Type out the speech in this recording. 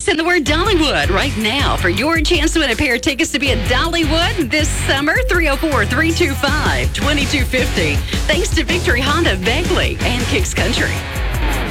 and the word Dollywood right now for your chance to win a pair of tickets to be at Dollywood this summer. 304-325-2250. Thanks to Victory Honda, Begley, and Kicks Country.